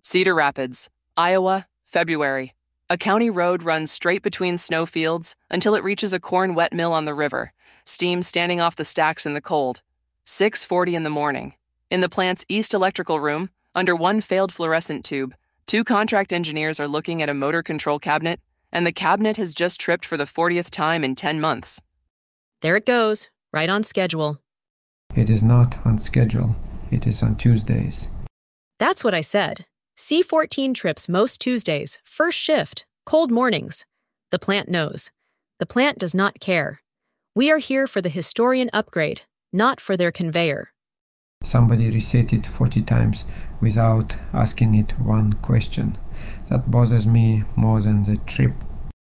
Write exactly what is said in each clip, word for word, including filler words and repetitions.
Cedar Rapids, Iowa, February. A county road runs straight between snowfields until it reaches a corn wet mill on the river, steam standing off the stacks in the cold. six forty in the morning. In the plant's east electrical room, under one failed fluorescent tube, two contract engineers are looking at a motor control cabinet, and the cabinet has just tripped for the fortieth time in ten months. There it goes, right on schedule. It is not on schedule. It is on Tuesdays. That's what I said. C fourteen trips most Tuesdays, first shift, cold mornings. The plant knows. The plant does not care. We are here for the historian upgrade, not for their conveyor. Somebody reset it forty times without asking it one question. That bothers me more than the trip.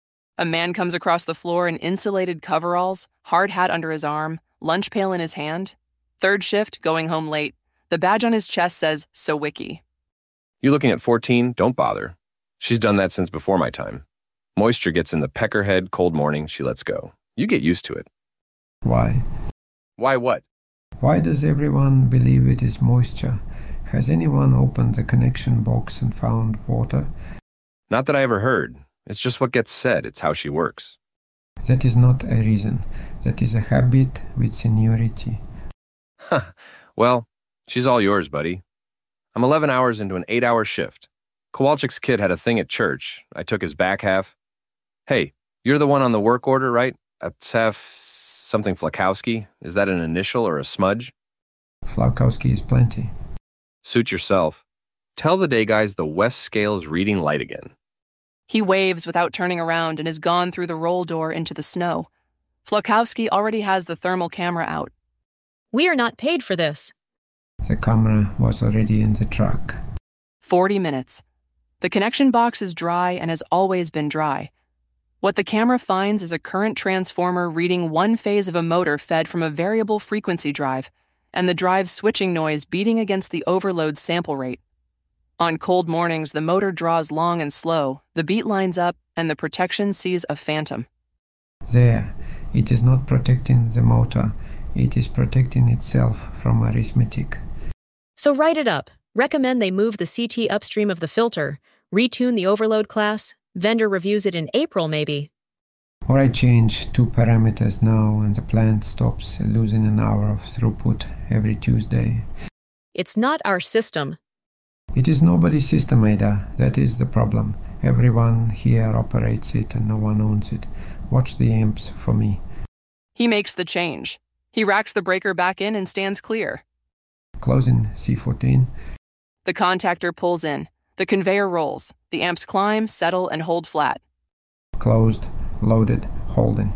A man comes across the floor in insulated coveralls, hard hat under his arm, lunch pail in his hand. Third shift, going home late. The badge on his chest says Sawicki. You looking at fourteen? Don't bother. She's done that since before my time. Moisture gets in the peckerhead, cold morning, she lets go. You get used to it. Why? Why what? Why does everyone believe it is moisture? Has anyone opened the connection box and found water? Not that I ever heard. It's just what gets said. It's how she works. That is not a reason. That is a habit with seniority. Huh. Well, she's all yours, buddy. I'm eleven hours into an eight-hour shift. Kowalczyk's kid had a thing at church. I took his back half. Hey, you're the one on the work order, right? Atsef something Flakowski. Is that an initial or a smudge? Flakowski is plenty. Suit yourself. Tell the day guys the West Scale's reading light again. He waves without turning around and is gone through the roll door into the snow. Flakowski already has the thermal camera out. We are not paid for this. The camera was already in the truck. Forty minutes. The connection box is dry and has always been dry. What the camera finds is a current transformer reading one phase of a motor fed from a variable frequency drive, and the drive's switching noise beating against the overload sample rate. On cold mornings, the motor draws long and slow, the beat lines up, and the protection sees a phantom. There. It is not protecting the motor. It is protecting itself from arithmetic. So write it up. Recommend they move the C T upstream of the filter, retune the overload class. Vendor reviews it in April, maybe. Or I change two parameters now and the plant stops losing an hour of throughput every Tuesday. It's not our system. It is nobody's system, Ada. That is the problem. Everyone here operates it and no one owns it. Watch the amps for me. He makes the change. He racks the breaker back in and stands clear. Closing C fourteen. The contactor pulls in. The conveyor rolls. The amps climb, settle, and hold flat. Closed, loaded, holding.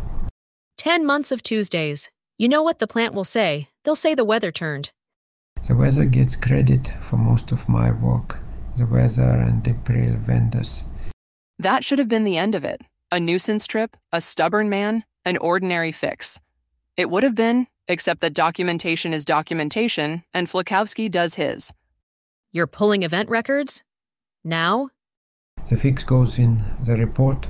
Ten months of Tuesdays. You know what the plant will say. They'll say the weather turned. The weather gets credit for most of my work. The weather and April vendors. That should have been the end of it. A nuisance trip, a stubborn man, an ordinary fix. It would have been, except that documentation is documentation, and Flakowski does his. You're pulling event records? Now? The fix goes in the report.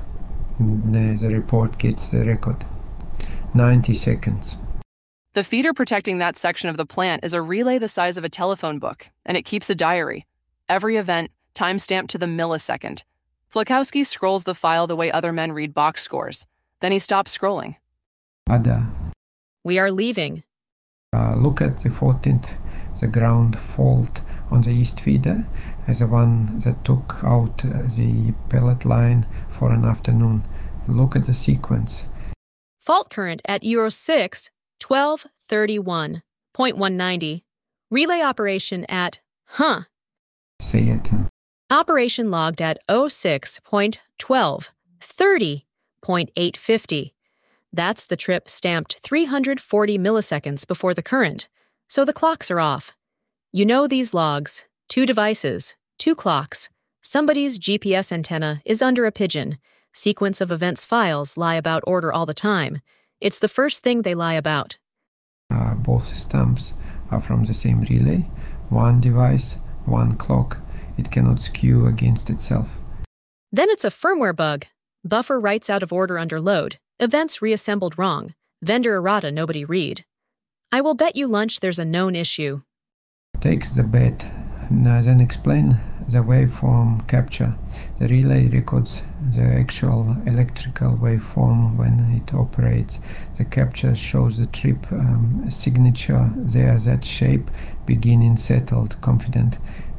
The report gets the record. ninety seconds. The feeder protecting that section of the plant is a relay the size of a telephone book, and it keeps a diary. Every event, time-stamped to the millisecond. Flakowski scrolls the file the way other men read box scores. Then he stops scrolling. Ada. We are leaving. Uh, look at the fourteenth, the ground fault on the east feeder, as the one that took out uh, the pellet line for an afternoon. Look at the sequence. Fault current at Euro six, twelve thirty-one point one ninety. Relay operation at, huh. Say it. Operation logged at oh six point twelve thirty point eight fifty. That's the trip stamped three hundred forty milliseconds before the current, so the clocks are off. You know these logs, two devices, two clocks. Somebody's G P S antenna is under a pigeon. Sequence of events files lie about order all the time. It's the first thing they lie about. Uh, both stamps are from the same relay. One device, one clock. It cannot skew against itself. Then it's a firmware bug. Buffer writes out of order under load. Events reassembled wrong. Vendor errata nobody read. I will bet you lunch there's a known issue. Takes the bet. Now then explain the waveform capture. The relay records the actual electrical waveform when it operates. The capture shows the trip um, signature there, that shape, beginning, settled, confident,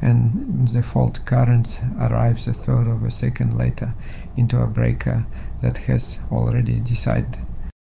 and the fault current arrives a third of a second later into a breaker that has already decided.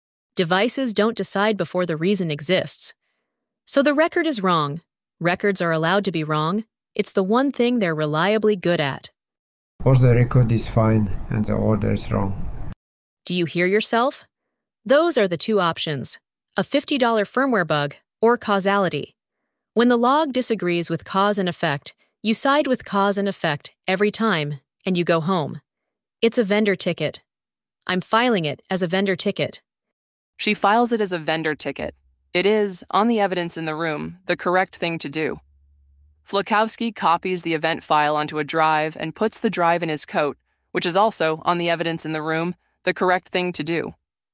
Devices don't decide before the reason exists. So the record is wrong. Records are allowed to be wrong. It's the one thing they're reliably good at. Or the record is fine and the order is wrong. Do you hear yourself? Those are the two options, a fifty dollars firmware bug or causality. When the log disagrees with cause and effect, you side with cause and effect every time, and you go home. It's a vendor ticket. I'm filing it as a vendor ticket. She files it as a vendor ticket. It is, on the evidence in the room, the correct thing to do. Flakowski copies the event file onto a drive and puts the drive in his coat, which is also, on the evidence in the room, the correct thing to do.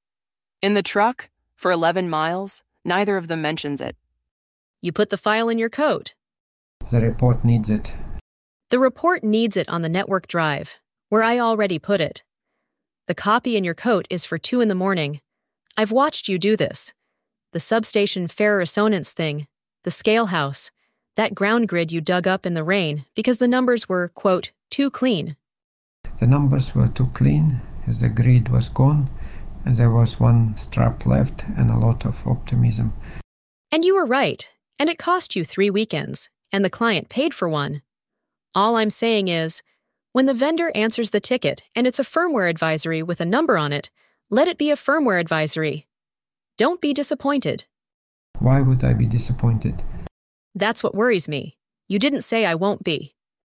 In the truck, for eleven miles, neither of them mentions it. You put the file in your coat. The report needs it. The report needs it on the network drive, where I already put it. The copy in your coat is for two in the morning. I've watched you do this. The substation ferrorresonance thing, the scale house, that ground grid you dug up in the rain because the numbers were, quote, too clean. The numbers were too clean, as the grid was gone, and there was one strap left and a lot of optimism. And you were right, and it cost you three weekends, and the client paid for one. All I'm saying is, when the vendor answers the ticket and it's a firmware advisory with a number on it, let it be a firmware advisory. Don't be disappointed. Why would I be disappointed? That's what worries me. You didn't say I won't be.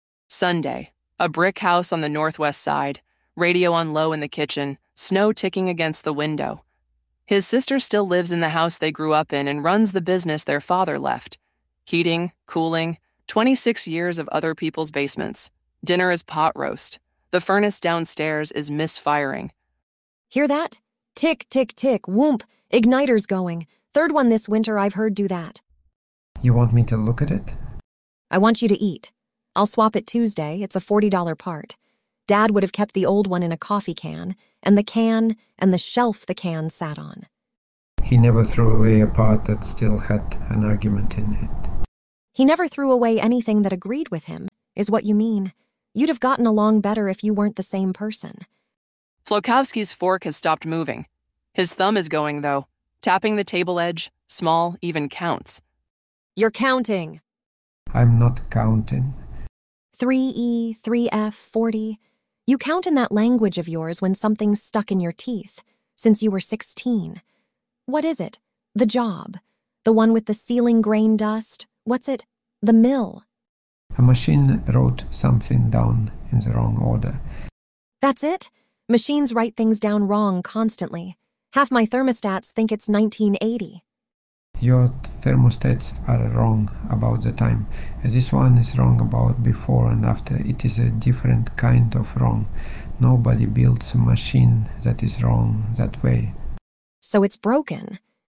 Sunday, a brick house on the northwest side, radio on low in the kitchen, snow ticking against the window. His sister still lives in the house they grew up in and runs the business their father left. Heating, cooling, twenty-six years of other people's basements. Dinner is pot roast. The furnace downstairs is misfiring. Hear that? Tick, tick, tick, whoomp, igniter's going. Third one this winter I've heard do that. You want me to look at it? I want you to eat. I'll swap it Tuesday. It's a forty dollars part. Dad would have kept the old one in a coffee can, and the can and the shelf the can sat on. He never threw away a part that still had an argument in it. He never threw away anything that agreed with him, is what you mean. You'd have gotten along better if you weren't the same person. Flakowski's fork has stopped moving. His thumb is going, though, tapping the table edge, small, even counts. You're counting. I'm not counting. three E, three F, forty. You count in that language of yours when something's stuck in your teeth, since you were sixteen. What is it? The job. The one with the ceiling grain dust. What's it? The mill. A machine wrote something down in the wrong order. That's it? Machines write things down wrong constantly. Half my thermostats think it's nineteen eighty. Your thermostats are wrong about the time. This one is wrong about before and after. It is a different kind of wrong. Nobody builds a machine that is wrong that way. So it's broken?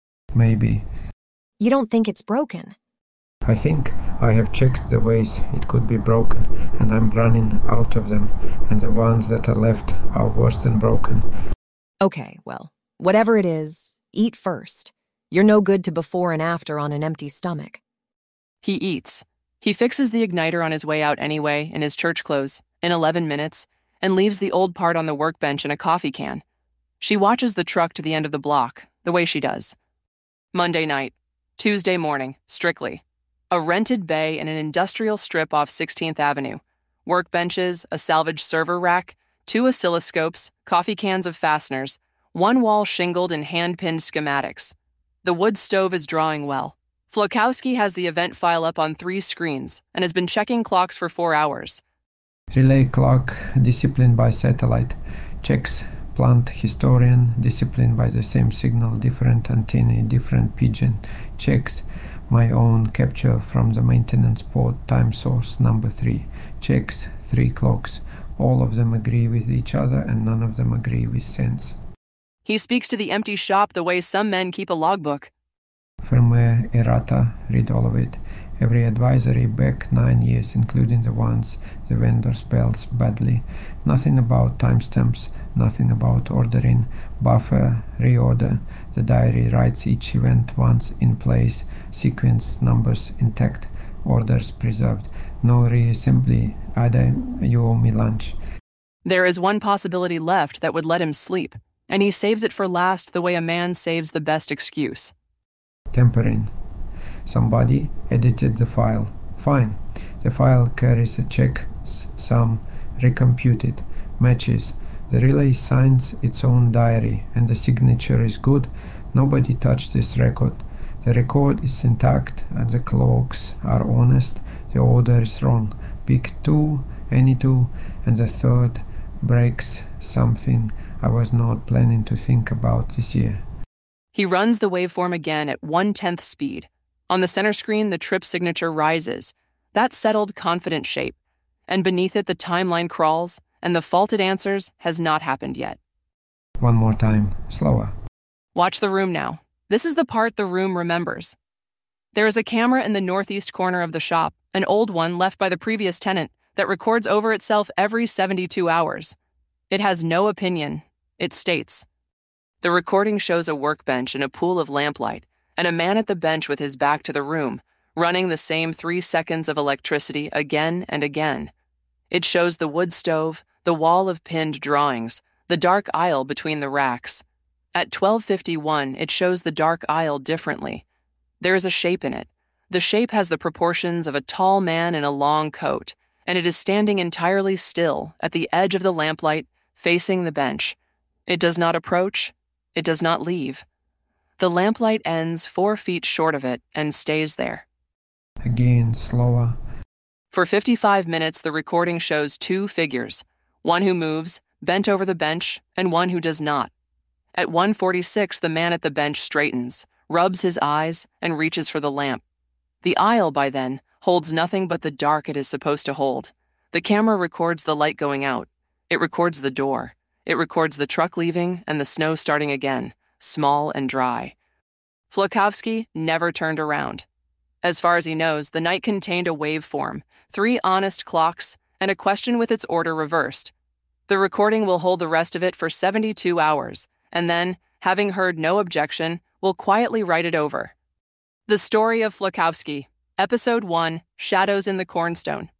Maybe. You don't think it's broken? I think I have checked the ways it could be broken, and I'm running out of them, and the ones that are left are worse than broken. Okay, well, whatever it is, eat first. You're no good to before and after on an empty stomach. He eats. He fixes the igniter on his way out anyway, in his church clothes, in eleven minutes, and leaves the old part on the workbench in a coffee can. She watches the truck to the end of the block, the way she does. Monday night. Tuesday morning, Strictly. A rented bay in an industrial strip off sixteenth Avenue. Workbenches, a salvaged server rack, two oscilloscopes, coffee cans of fasteners, one wall shingled in hand-pinned schematics. The wood stove is drawing well. Flakowski has the event file up on three screens and has been checking clocks for four hours. Relay clock, disciplined by satellite. Checks, plant historian, disciplined by the same signal, different antennae, different pigeon. Checks, my own capture from the maintenance port, time source number three. Checks, three clocks. All of them agree with each other and none of them agree with sense. He speaks to the empty shop the way some men keep a logbook. Firmware errata, read all of it. Every advisory back nine years, including the ones the vendor spells badly. Nothing about timestamps, nothing about ordering, buffer, reorder. The diary writes each event once in place, sequence numbers intact, orders preserved. No reassembly. Ada, you owe me lunch. There is one possibility left that would let him sleep, and he saves it for last the way a man saves the best excuse. Tampering. Somebody edited the file. Fine. The file carries a check, sum, recomputed, matches. The relay signs its own diary, and the signature is good. Nobody touched this record. The record is intact, and the clocks are honest. The order is wrong. Pick two, any two, and the third breaks something I was not planning to think about this year. He runs the waveform again at one-tenth speed. On the center screen, the trip signature rises, that settled, confident shape, and beneath it the timeline crawls, and the faulted answers has not happened yet. One more time, slower. Watch the room now. This is the part the room remembers. There is a camera in the northeast corner of the shop, an old one left by the previous tenant, that records over itself every seventy-two hours. It has no opinion. It states. The recording shows a workbench and a pool of lamplight, and a man at the bench with his back to the room, running the same three seconds of electricity again and again. It shows the wood stove, the wall of pinned drawings, the dark aisle between the racks. At twelve fifty-one, it shows the dark aisle differently. There is a shape in it. The shape has the proportions of a tall man in a long coat, and it is standing entirely still at the edge of the lamplight, facing the bench. It does not approach. It does not leave. The lamplight ends four feet short of it and stays there. Again, slower. For fifty-five minutes, the recording shows two figures, one who moves, bent over the bench, and one who does not. At one forty-six, the man at the bench straightens, rubs his eyes, and reaches for the lamp. The aisle, by then, holds nothing but the dark it is supposed to hold. The camera records the light going out. It records the door. It records the truck leaving and the snow starting again, small and dry. Flakowski never turned around. As far as he knows, the night contained a waveform, three honest clocks, and a question with its order reversed. The recording will hold the rest of it for seventy-two hours, and then, having heard no objection, will quietly write it over. The Story of Flakowski, Episode one, Shadows in the Cornstone.